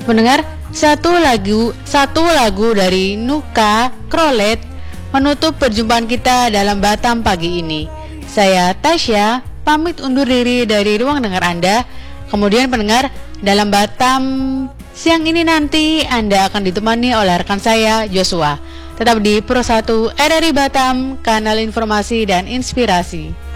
Pendengar, satu lagu dari Nuka Krolet menutup perjumpaan kita dalam Batam pagi ini. Saya Tasya, pamit undur diri dari ruang dengar Anda. Kemudian pendengar, dalam Batam siang ini nanti Anda akan ditemani oleh rekan saya Joshua. Tetap di Pro 1 RRI Batam, kanal informasi dan inspirasi.